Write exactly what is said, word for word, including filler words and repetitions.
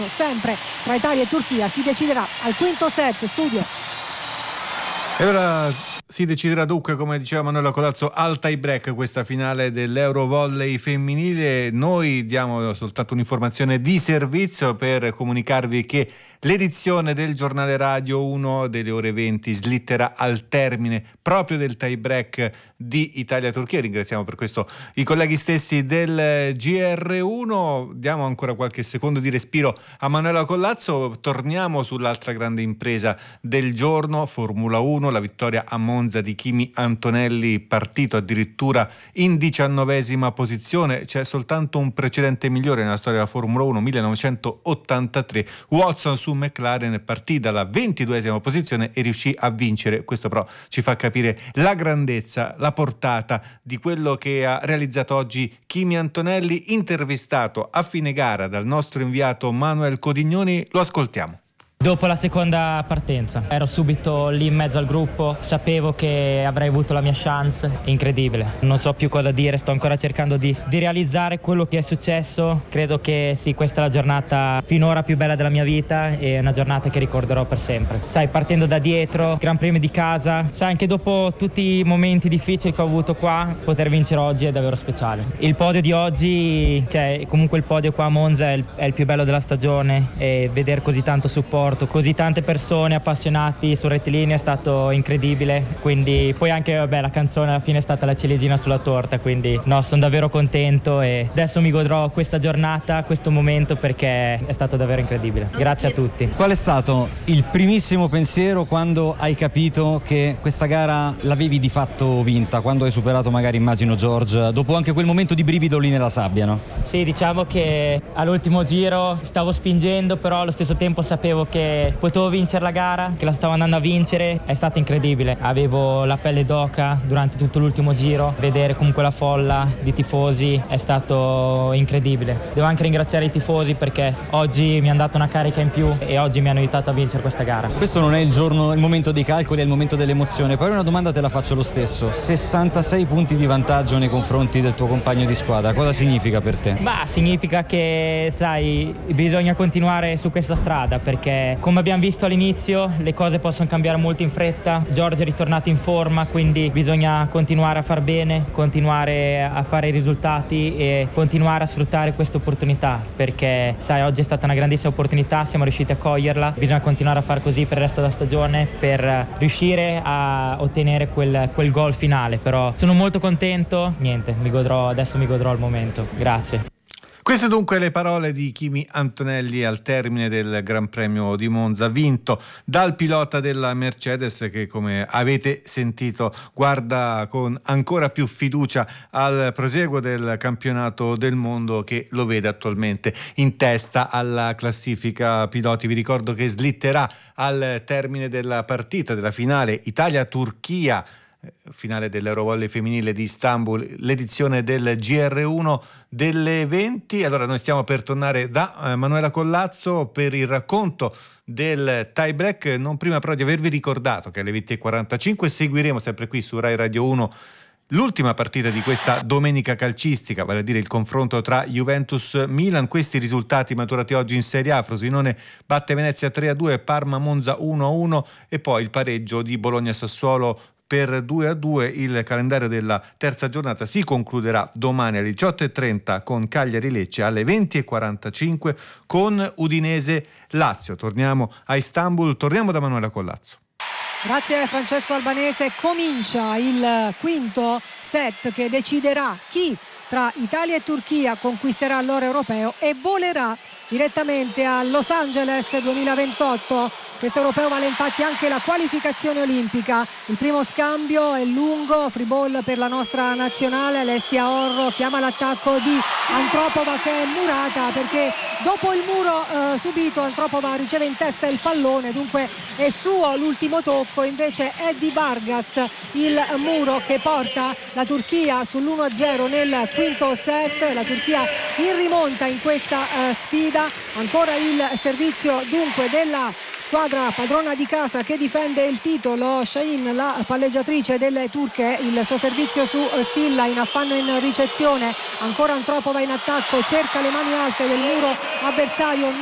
uno sempre tra Italia e Turchia. Si deciderà al quinto set. Studio. E ora si deciderà dunque, come diceva Manuela Colazzo, al tie break questa finale dell'Eurovolley femminile. Noi diamo soltanto un'informazione di servizio per comunicarvi che l'edizione del giornale Radio uno delle ore venti slitterà al termine proprio del tie break di Italia-Turchia. Ringraziamo per questo i colleghi stessi del G R uno. Diamo ancora qualche secondo di respiro a Manuela Colazzo. Torniamo sull'altra grande impresa del giorno, Formula uno, la vittoria a Monza di Kimi Antonelli, partito addirittura in diciannovesima posizione. C'è soltanto un precedente migliore nella storia della Formula uno, millenovecentottantatré. Watson su McLaren partì dalla ventiduesima posizione e riuscì a vincere. Questo però ci fa capire la grandezza, la portata di quello che ha realizzato oggi Kimi Antonelli. Intervistato a fine gara dal nostro inviato Manuel Codignoni, lo ascoltiamo. Dopo la seconda partenza ero subito lì in mezzo al gruppo, sapevo che avrei avuto la mia chance, incredibile, non so più cosa dire, sto ancora cercando di, di realizzare quello che è successo. Credo che sì, questa è la giornata finora più bella della mia vita e una giornata che ricorderò per sempre. Sai, partendo da dietro, Gran Premio di casa, sai, anche dopo tutti i momenti difficili che ho avuto qua, poter vincere oggi è davvero speciale. Il podio di oggi, cioè comunque il podio qua a Monza è il, è il più bello della stagione e vedere così tanto supporto, così tante persone appassionati sul rettilineo è stato incredibile. Quindi poi anche vabbè, la canzone alla fine è stata la ciliegina sulla torta, quindi no, sono davvero contento e adesso mi godrò questa giornata, questo momento, perché è stato davvero incredibile. Grazie a tutti. Qual è stato il primissimo pensiero quando hai capito che questa gara l'avevi di fatto vinta, quando hai superato magari, immagino, George, dopo anche quel momento di brivido lì nella sabbia, no? Sì, diciamo che all'ultimo giro stavo spingendo, però allo stesso tempo sapevo che potevo vincere la gara, che la stavo andando a vincere. È stato incredibile, avevo la pelle d'oca durante tutto l'ultimo giro, vedere comunque la folla di tifosi è stato incredibile. Devo anche ringraziare i tifosi perché oggi mi hanno dato una carica in più e oggi mi hanno aiutato a vincere questa gara. Questo non è il giorno, il momento dei calcoli, è il momento dell'emozione, però una domanda te la faccio lo stesso: sessantasei punti di vantaggio nei confronti del tuo compagno di squadra, cosa significa per te? Bah, significa che, sai, bisogna continuare su questa strada, perché come abbiamo visto all'inizio le cose possono cambiare molto in fretta. Giorgio è ritornato in forma, quindi bisogna continuare a far bene, continuare a fare i risultati e continuare a sfruttare questa opportunità, perché sai, oggi è stata una grandissima opportunità, siamo riusciti a coglierla, bisogna continuare a far così per il resto della stagione per riuscire a ottenere quel, quel gol finale. Però sono molto contento, niente, mi godrò, adesso mi godrò il momento. Grazie. Queste dunque le parole di Kimi Antonelli al termine del Gran Premio di Monza, vinto dal pilota della Mercedes che, come avete sentito, guarda con ancora più fiducia al proseguo del campionato del mondo, che lo vede attualmente in testa alla classifica piloti. Vi ricordo che slitterà al termine della partita della finale Italia-Turchia, finale dell'Eurovolley femminile di Istanbul, l'edizione del G R uno delle venti. Allora noi stiamo per tornare da eh, Manuela Colazzo per il racconto del tie break, non prima però di avervi ricordato che alle venti e quarantacinque seguiremo sempre qui su Rai Radio uno l'ultima partita di questa domenica calcistica, vale a dire il confronto tra Juventus-Milan. Questi risultati maturati oggi in Serie A: Frosinone batte Venezia tre a due, Parma-Monza uno a uno e poi il pareggio di Bologna-Sassuolo per due a due. Il calendario della terza giornata si concluderà domani alle diciotto e trenta con Cagliari-Lecce, alle venti e quarantacinque con Udinese-Lazio. Torniamo a Istanbul, torniamo da Manuela Colazzo. Grazie Francesco Albanese. Comincia il quinto set che deciderà chi tra Italia e Turchia conquisterà l'oro europeo e volerà direttamente a Los Angeles duemilaventotto. Questo europeo vale infatti anche la qualificazione olimpica. Il primo scambio è lungo, free ball per la nostra nazionale. Alessia Orro chiama l'attacco di Antropova che è murata, perché dopo il muro eh, subito Antropova riceve in testa il pallone, dunque è suo l'ultimo tocco. Invece è di Vargas il muro che porta la Turchia sull'uno a zero nel quinto set. La Turchia in rimonta in questa eh, sfida. Ancora il servizio dunque della squadra padrona di casa che difende il titolo. Şahin, la palleggiatrice delle turche, il suo servizio su Silla in affanno in ricezione. Ancora Antropova in attacco, cerca le mani alte del muro avversario.